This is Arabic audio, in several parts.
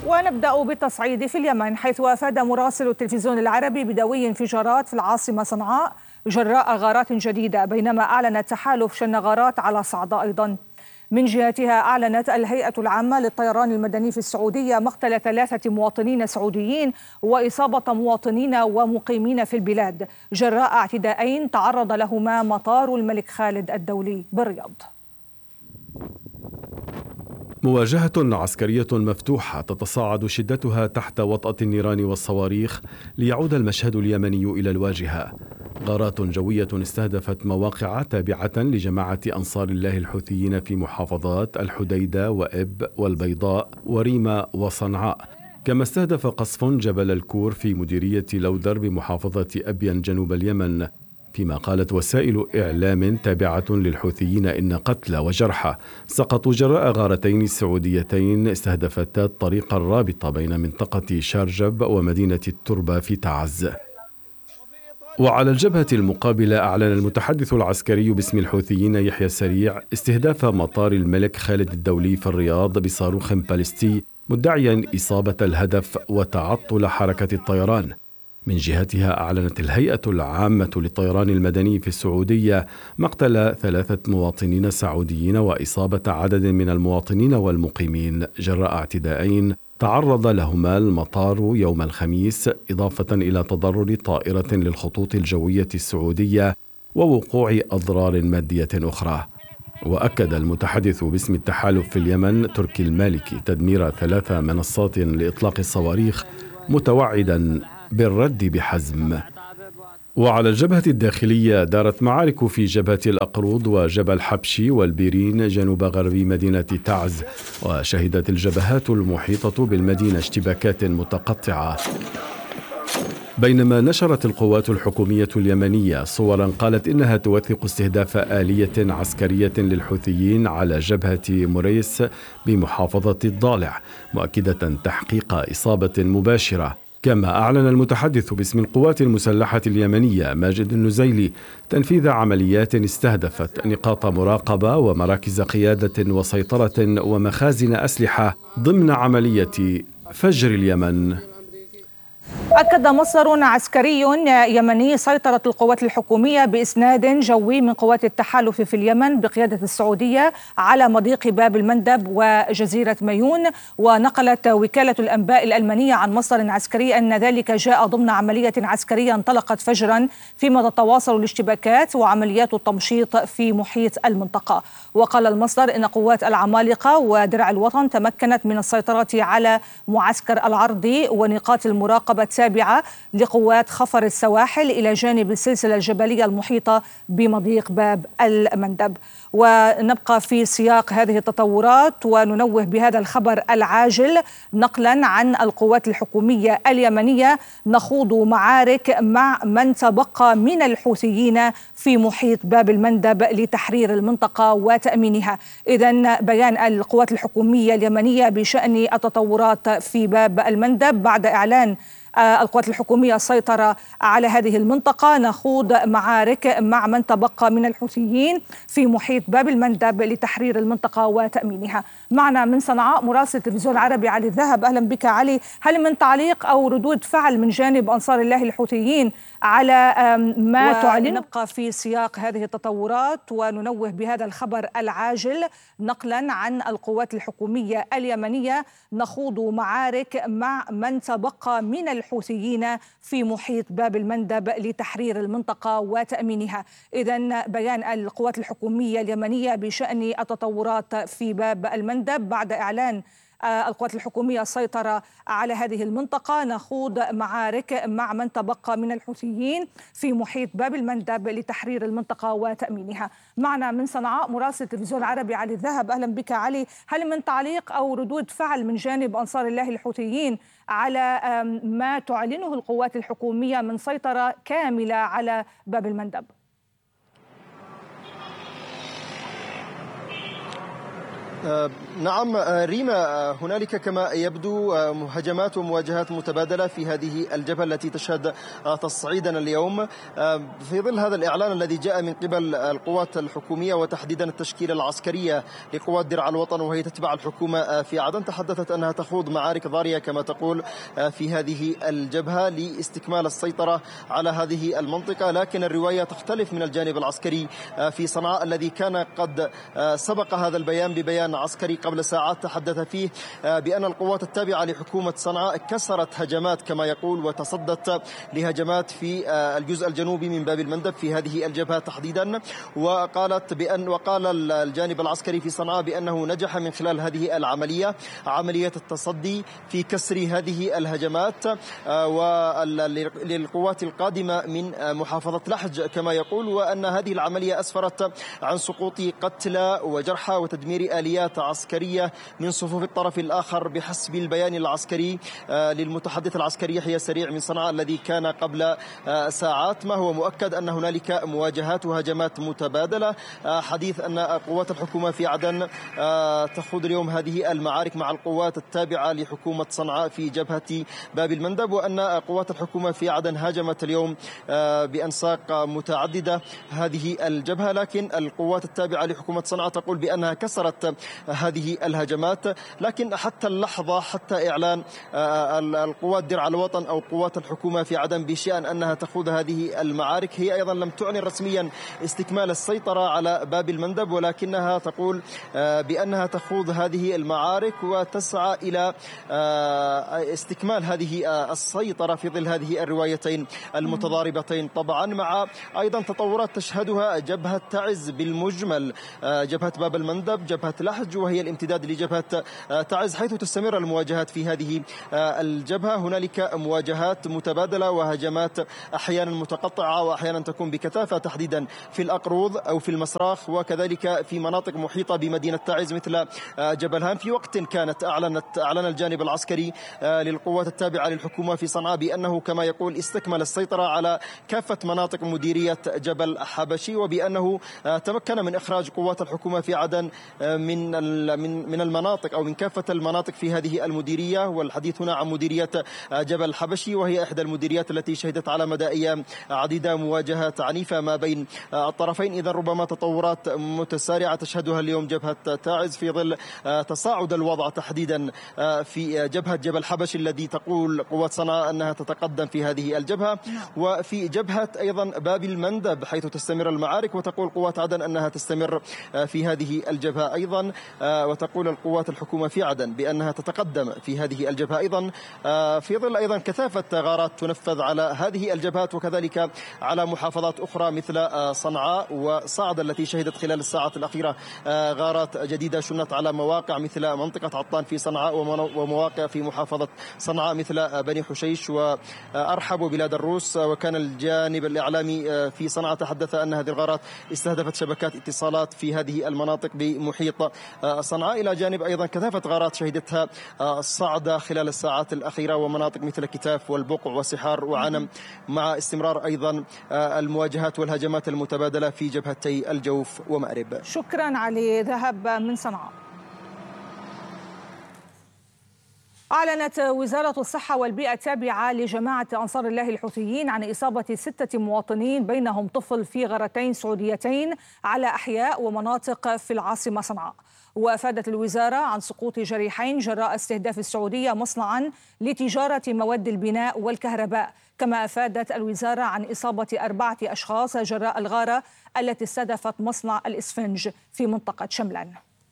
ونبدأ بالتصعيد في اليمن، حيث أفاد مراسل التلفزيون العربي بدوي انفجارات في العاصمة صنعاء جراء غارات جديدة، بينما أعلن تحالف شن غارات على صعداء أيضا. من جهتها أعلنت الهيئة العامة للطيران المدني في السعودية مقتل 3 مواطنين سعوديين وإصابة مواطنين ومقيمين في البلاد جراء اعتداءين تعرض لهما مطار الملك خالد الدولي بالرياض. مواجهة عسكرية مفتوحة تتصاعد شدتها تحت وطأة النيران والصواريخ ليعود المشهد اليمني إلى الواجهة. غارات جوية استهدفت مواقع تابعة لجماعة أنصار الله الحوثيين في محافظات الحديدة وإب والبيضاء وريمة وصنعاء، كما استهدف قصف جبل الكور في مديرية لودر بمحافظة أبين جنوب اليمن، فيما قالت وسائل إعلام تابعة للحوثيين إن قتلى وجرحى سقطوا جراء غارتين سعوديتين استهدفتا الطريق الرابط بين منطقة شارجب ومدينة التربة في تعز. وعلى الجبهة المقابلة أعلن المتحدث العسكري باسم الحوثيين يحيى السريع استهداف مطار الملك خالد الدولي في الرياض بصاروخ باليستي، مدعيا إصابة الهدف وتعطل حركة الطيران. من جهتها أعلنت الهيئة العامة للطيران المدني في السعودية مقتل 3 مواطنين سعوديين وإصابة عدد من المواطنين والمقيمين جراء اعتداءين تعرض لهما المطار يوم الخميس، إضافة إلى تضرر طائرة للخطوط الجوية السعودية ووقوع أضرار مادية أخرى. وأكد المتحدث باسم التحالف في اليمن تركي المالكي تدمير 3 منصات لإطلاق الصواريخ، متوعدا بالرد بحزم. وعلى الجبهة الداخلية دارت معارك في جبهة الأقروض وجبل حبشي والبيرين جنوب غرب مدينة تعز، وشهدت الجبهات المحيطة بالمدينة اشتباكات متقطعة، بينما نشرت القوات الحكومية اليمنية صورا قالت إنها توثق استهداف آلية عسكرية للحوثيين على جبهة مريس بمحافظة الضالع، مؤكدة تحقيق إصابة مباشرة. كما أعلن المتحدث باسم القوات المسلحة اليمنية ماجد النزيلي تنفيذ عمليات استهدفت نقاط مراقبة ومراكز قيادة وسيطرة ومخازن أسلحة ضمن عملية فجر اليمن. أكد مصدر عسكري يمني سيطرة القوات الحكومية بإسناد جوي من قوات التحالف في اليمن بقيادة السعودية على مضيق باب المندب وجزيرة ميون. ونقلت وكالة الأنباء الألمانية عن مصدر عسكري أن ذلك جاء ضمن عملية عسكرية انطلقت فجرا فيما تتواصل الاشتباكات وعمليات التمشيط في محيط المنطقة. وقال المصدر إن قوات العمالقة ودرع الوطن تمكنت من السيطرة على معسكر العرضي ونقاط المراقبة التابعة لقوات خفر السواحل إلى جانب السلسلة الجبلية المحيطة بمضيق باب المندب. ونبقى في سياق هذه التطورات وننوه بهذا الخبر العاجل نقلا عن القوات الحكومية اليمنية: نخوض معارك مع من تبقى من الحوثيين في محيط باب المندب لتحرير المنطقة وتأمينها. إذن بيان القوات الحكومية اليمنية بشأن التطورات في باب المندب بعد إعلان القوات الحكومية السيطرة على هذه المنطقة: نخوض معارك مع من تبقى من الحوثيين في محيط باب المندب لتحرير المنطقة وتأمينها. معنا من صنعاء مراسل التلفزيون العربي علي الذهب. أهلا بك علي. هل من تعليق أو ردود فعل من جانب أنصار الله الحوثيين على ما تعلن؟ نبقى في سياق هذه التطورات وننوه بهذا الخبر العاجل نقلا عن القوات الحكومية اليمنية: نخوض معارك مع من تبقى من الحوثيين في محيط باب المندب لتحرير المنطقة وتأمينها. إذن بيان القوات الحكومية اليمنية بشأن التطورات في باب المندب بعد إعلان القوات الحكومية السيطرة على هذه المنطقة: نخوض معارك مع من تبقى من الحوثيين في محيط باب المندب لتحرير المنطقة وتأمينها. معنا من صنعاء مراسل التلفزيون العربي علي الذهب. أهلا بك علي. هل من تعليق أو ردود فعل من جانب أنصار الله الحوثيين على ما تعلنه القوات الحكومية من سيطرة كاملة على باب المندب؟ نعم ريما، هنالك كما يبدو هجمات ومواجهات متبادلة في هذه الجبهة التي تشهد تصعيدا اليوم في ظل هذا الإعلان الذي جاء من قبل القوات الحكومية وتحديدا التشكيلة العسكرية لقوات درع الوطن وهي تتبع الحكومة في عدن. تحدثت أنها تخوض معارك ضارية كما تقول في هذه الجبهة لاستكمال السيطرة على هذه المنطقة، لكن الرواية تختلف من الجانب العسكري في صنعاء الذي كان قد سبق هذا البيان ببيان عسكري قبل ساعات تحدث فيه بأن القوات التابعة لحكومة صنعاء كسرت هجمات كما يقول وتصدت لهجمات في الجزء الجنوبي من باب المندب في هذه الجبهة تحديدا. وقال الجانب العسكري في صنعاء بأنه نجح من خلال هذه العملية، عملية التصدي في كسر هذه الهجمات وللقوات القادمة من محافظة لحج كما يقول، وأن هذه العملية أسفرت عن سقوط قتلى وجرحى وتدمير آليات عسكرية من صفوف الطرف الآخر بحسب البيان العسكري للمتحدث العسكري يحيى سريع من صنعاء الذي كان قبل ساعات. ما هو مؤكد أن هنالك مواجهات وهجمات متبادلة. حديث أن قوات الحكومة في عدن تخوض اليوم هذه المعارك مع القوات التابعة لحكومة صنعاء في جبهة باب المندب، وأن قوات الحكومة في عدن هاجمت اليوم بأنساق متعددة هذه الجبهة، لكن القوات التابعة لحكومة صنعاء تقول بأنها كسرت هذه الهجمات. لكن حتى اللحظة، حتى إعلان القوات درع الوطن أو قوات الحكومة في عدن بشأن أنها تخوض هذه المعارك، هي أيضا لم تعلن رسميا استكمال السيطرة على باب المندب، ولكنها تقول بأنها تخوض هذه المعارك وتسعى إلى استكمال هذه السيطرة في ظل هذه الروايتين المتضاربتين طبعا، مع أيضا تطورات تشهدها جبهة تعز بالمجمل، جبهة باب المندب، جبهة لحج وهي الامتداد لجبهة تعز، حيث تستمر المواجهات في هذه الجبهة. هنالك مواجهات متبادلة وهجمات أحيانا متقطعة وأحيانا تكون بكثافة تحديدا في الأقروض أو في المسراخ وكذلك في مناطق محيطة بمدينة تعز مثل جبل هام. في وقت كانت أعلن الجانب العسكري للقوات التابعة للحكومة في صنعاء بأنه كما يقول استكمل السيطرة على كافة مناطق مديرية جبل حبشي، وبأنه تمكن من إخراج قوات الحكومة في عدن من المناطق أو من كافة المناطق في هذه المديرية. والحديث هنا عن مديرية جبل حبشي وهي إحدى المديريات التي شهدت على مدى أيام عديدة مواجهات عنيفة ما بين الطرفين. إذا ربما تطورات متسارعة تشهدها اليوم جبهة تعز في ظل تصاعد الوضع تحديدا في جبهة جبل حبشي الذي تقول قوات صنعاء أنها تتقدم في هذه الجبهة، وفي جبهة أيضا باب المندب حيث تستمر المعارك وتقول قوات عدن أنها تستمر في هذه الجبهة أيضا، وتقول القوات الحكومة في عدن بأنها تتقدم في هذه الجبهة أيضا، في ظل أيضا كثافة غارات تنفذ على هذه الجبهات وكذلك على محافظات أخرى مثل صنعاء وصعد التي شهدت خلال الساعات الأخيرة غارات جديدة شنت على مواقع مثل منطقة عطان في صنعاء ومواقع في محافظة صنعاء مثل بني حشيش وأرحب وبلاد الروس. وكان الجانب الإعلامي في صنعاء تحدث أن هذه الغارات استهدفت شبكات اتصالات في هذه المناطق بمحيط صنعاء، إلى جانب أيضا كثافة غارات شهدتها الصعدة خلال الساعات الأخيرة ومناطق مثل كتاف والبقع وسحار وعنم، مع استمرار أيضا المواجهات والهجمات المتبادلة في جبهتي الجوف ومأرب. شكرا علي، ذهب من صنعاء. أعلنت وزارة الصحة والبيئة التابعة لجماعة أنصار الله الحوثيين عن إصابة 6 مواطنين بينهم طفل في غارتين سعوديتين على أحياء ومناطق في العاصمة صنعاء. وأفادت الوزارة عن سقوط جريحين جراء استهداف السعودية مصنعا لتجارة مواد البناء والكهرباء. كما أفادت الوزارة عن إصابة 4 أشخاص جراء الغارة التي استهدفت مصنع الإسفنج في منطقة شملان.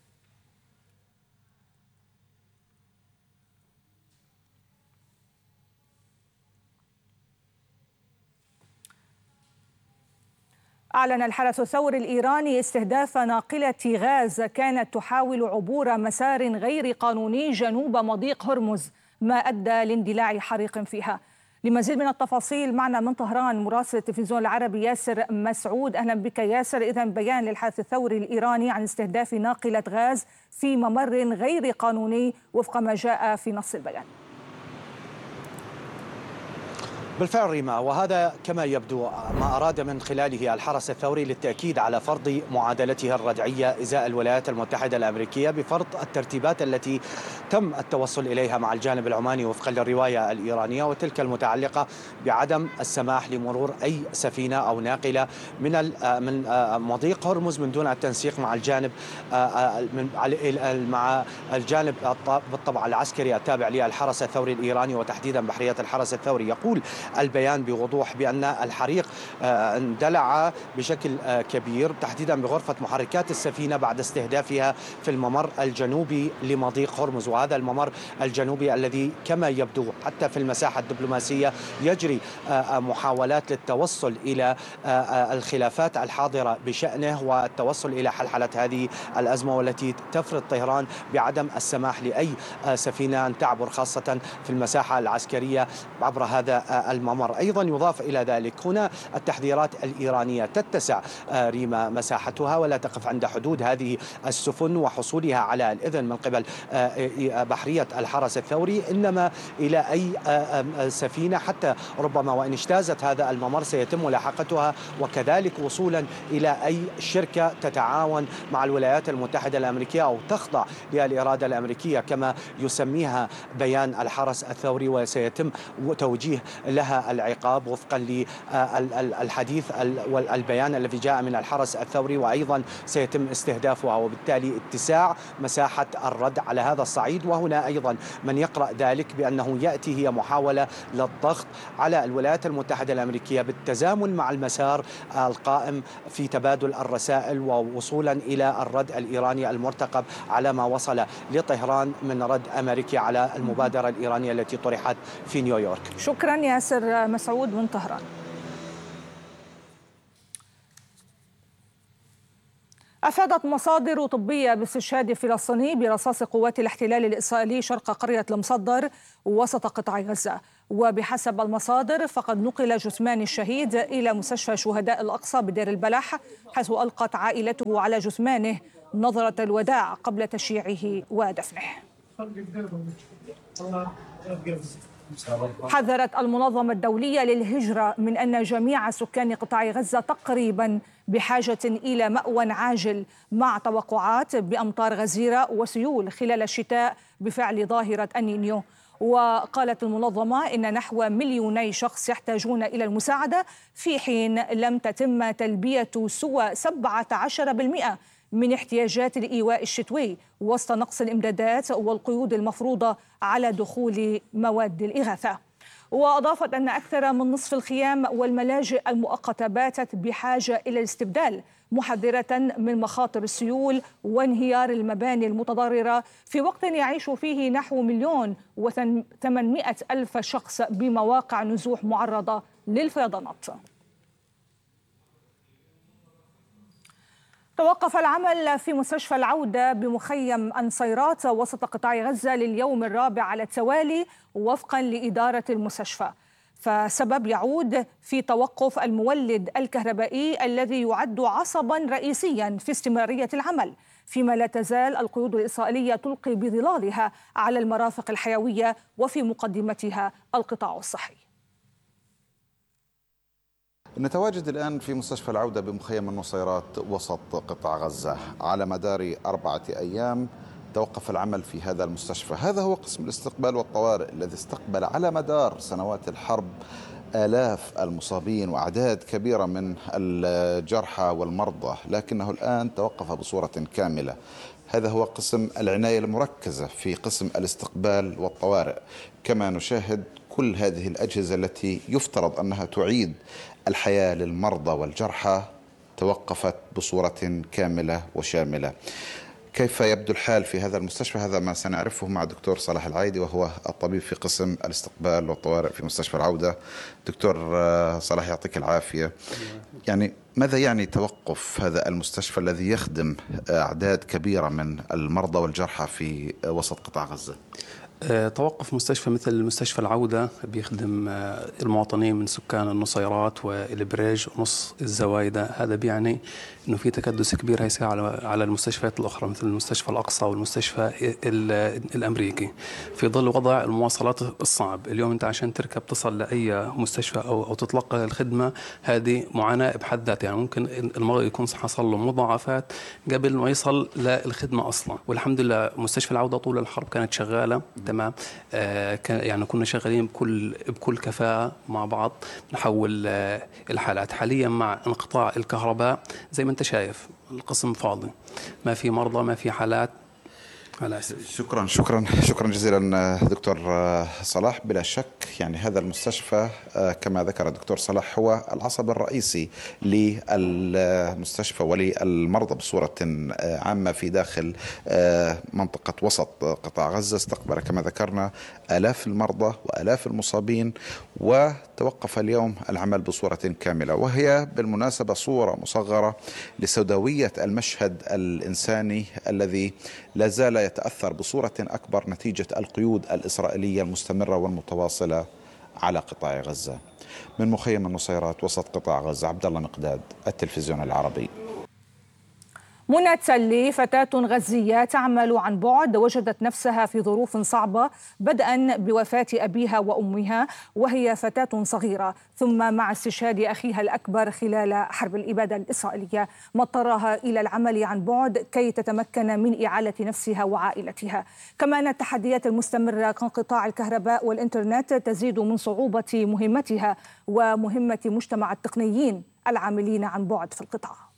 أعلن الحرس الثوري الإيراني استهداف ناقلة غاز كانت تحاول عبور مسار غير قانوني جنوب مضيق هرمز، ما أدى لاندلاع حريق فيها. لمزيد من التفاصيل معنا من طهران مراسل التلفزيون العربي ياسر مسعود. أهلا بك ياسر. إذن بيان للحرس الثوري الإيراني عن استهداف ناقلة غاز في ممر غير قانوني وفق ما جاء في نص البيان. بالفعل ريما، وهذا كما يبدو ما أراد من خلاله الحرس الثوري للتأكيد على فرض معادلته الردعية إزاء الولايات المتحدة الأمريكية بفرض الترتيبات التي تم التوصل إليها مع الجانب العماني وفقا للرواية الإيرانية، وتلك المتعلقة بعدم السماح لمرور أي سفينة أو ناقلة من مضيق هرمز من دون التنسيق مع الجانب بالطبع العسكري التابع للحرس الثوري الإيراني وتحديدا بحرية الحرس الثوري. يقول البيان بوضوح بأن الحريق اندلع بشكل كبير تحديدا بغرفة محركات السفينة بعد استهدافها في الممر الجنوبي لمضيق هرمز، وهذا الممر الجنوبي الذي كما يبدو حتى في المساحة الدبلوماسية يجري محاولات للتوصل إلى الخلافات الحاضرة بشأنه والتوصل إلى حلحلة هذه الأزمة، والتي تفرض طهران بعدم السماح لأي سفينة أن تعبر خاصة في المساحة العسكرية عبر هذا الممر. أيضا يضاف إلى ذلك هنا التحذيرات الإيرانية تتسع ريما مساحتها ولا تقف عند حدود هذه السفن وحصولها على الإذن من قبل بحرية الحرس الثوري، إنما إلى أي سفينة حتى ربما وإن اجتازت هذا الممر سيتم ملاحقتها، وكذلك وصولا إلى أي شركة تتعاون مع الولايات المتحدة الأمريكية أو تخضع للإرادة الأمريكية كما يسميها بيان الحرس الثوري، وسيتم توجيه لها العقاب وفقا للحديث والبيان الذي جاء من الحرس الثوري، وأيضا سيتم استهدافها وبالتالي اتساع مساحة الرد على هذا الصعيد. وهنا أيضا من يقرأ ذلك بأنه يأتي هي محاولة للضغط على الولايات المتحدة الأمريكية بالتزامن مع المسار القائم في تبادل الرسائل ووصولا إلى الرد الإيراني المرتقب على ما وصل لطهران من رد أمريكي على المبادرة الإيرانية التي طرحت في نيويورك. شكرا ياسر مسعود من طهران. أفادت مصادر طبية باستشهاد فلسطيني برصاص قوات الاحتلال الإسرائيلي شرق قرية المصدر وسط قطاع غزة، وبحسب المصادر فقد نقل جثمان الشهيد إلى مستشفى شهداء الأقصى بدير البلح، حيث ألقت عائلته على جثمانه نظرة الوداع قبل تشييعه ودفنه. حذرت المنظمة الدولية للهجرة من أن جميع سكان قطاع غزة تقريبا بحاجة إلى مأوى عاجل، مع توقعات بأمطار غزيرة وسيول خلال الشتاء بفعل ظاهرة النينيو. وقالت المنظمة إن نحو 2,000,000 شخص يحتاجون إلى المساعدة، في حين لم تتم تلبية سوى 17% من احتياجات الإيواء الشتوي، وسط نقص الإمدادات والقيود المفروضة على دخول مواد الإغاثة. وأضافت أن أكثر من نصف الخيام والملاجئ المؤقتة باتت بحاجة إلى الاستبدال، محذرة من مخاطر السيول وانهيار المباني المتضررة في وقت يعيش فيه نحو 1,800,000 شخص بمواقع نزوح معرضة للفيضانات. توقف العمل في مستشفى العودة بمخيم أنصيرات وسط قطاع غزة لليوم الرابع على التوالي وفقا لإدارة المستشفى، فسبب يعود في توقف المولد الكهربائي الذي يعد عصبا رئيسيا في استمرارية العمل، فيما لا تزال القيود الإسرائيلية تلقي بظلالها على المرافق الحيوية وفي مقدمتها القطاع الصحي. نتواجد الآن في مستشفى العودة بمخيم النصيرات وسط قطاع غزة. على مدار 4 أيام توقف العمل في هذا المستشفى. هذا هو قسم الاستقبال والطوارئ الذي استقبل على مدار سنوات الحرب آلاف المصابين وأعداد كبيرة من الجرحى والمرضى، لكنه الآن توقف بصورة كاملة. هذا هو قسم العناية المركزة في قسم الاستقبال والطوارئ. كما نشاهد كل هذه الأجهزة التي يفترض أنها تعيد الحياة للمرضى والجرحى توقفت بصورة كاملة وشاملة. كيف يبدو الحال في هذا المستشفى؟ هذا ما سنعرفه مع الدكتور صلاح العايدي، وهو الطبيب في قسم الاستقبال والطوارئ في مستشفى العودة. دكتور صلاح يعطيك العافية. يعني ماذا يعني توقف هذا المستشفى الذي يخدم أعداد كبيرة من المرضى والجرحى في وسط قطاع غزة؟ توقف مستشفى مثل مستشفى العودة بيخدم المواطنين من سكان النصيرات والبريج ونص الزوايدة. هذا بيعني أنه في تكدس كبير هيصير على المستشفيات الأخرى مثل المستشفى الأقصى والمستشفى الأمريكي في ظل وضع المواصلات الصعب. اليوم أنت عشان تركب تصل لأي مستشفى أو تتلقى الخدمة هذه معاناة بحد ذاتها. يعني ممكن المرض يكون حصل له مضاعفات قبل ما يصل للخدمة أصلا. والحمد لله مستشفى العودة طول الحرب كانت شغالة تمام. يعني كنا شغالين بكل كفاءة مع بعض نحول الحالات. حاليا مع انقطاع الكهرباء زي ما انت شايف القسم فاضي، ما في مرضى ما في حالات. شكرا جزيلا دكتور صلاح. بلا شك يعني هذا المستشفى كما ذكر الدكتور صلاح هو العصب الرئيسي للمستشفى وللمرضى بصورة عامة في داخل منطقة وسط قطاع غزة. استقبل كما ذكرنا آلاف المرضى وآلاف المصابين، وتوقف اليوم العمل بصورة كاملة، وهي بالمناسبة صورة مصغرة لسوداوية المشهد الإنساني الذي لا زال يتأثر بصورة أكبر نتيجة القيود الإسرائيلية المستمرة والمتواصلة على قطاع غزة. من مخيم النصيرات وسط قطاع غزة، عبد الله مقداد، التلفزيون العربي. منى تسلي فتاة غزية تعمل عن بعد وجدت نفسها في ظروف صعبة بدءا بوفاة أبيها وأمها وهي فتاة صغيرة، ثم مع استشهاد أخيها الأكبر خلال حرب الإبادة الإسرائيلية ما اضطرها إلى العمل عن بعد كي تتمكن من إعالة نفسها وعائلتها. كما أن التحديات المستمرة كانقطاع الكهرباء والإنترنت تزيد من صعوبة مهمتها ومهمة مجتمع التقنيين العاملين عن بعد في القطاع.